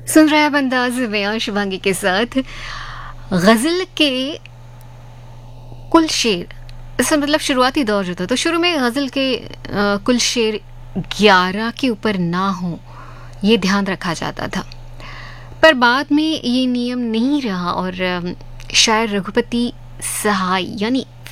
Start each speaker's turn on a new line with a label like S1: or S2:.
S1: सुन रहा है अंदाज में और शुभांगी के साथ गजल के कुल शेर। इसका मतलब शुरुआती दौर जो था, तो शुरू में गजल के कुल शेर 11 के ऊपर ना हो, ये ध्यान रखा जाता था। पर बाद में ये नियम नहीं रहा और शायर रघुपति सहाय यानी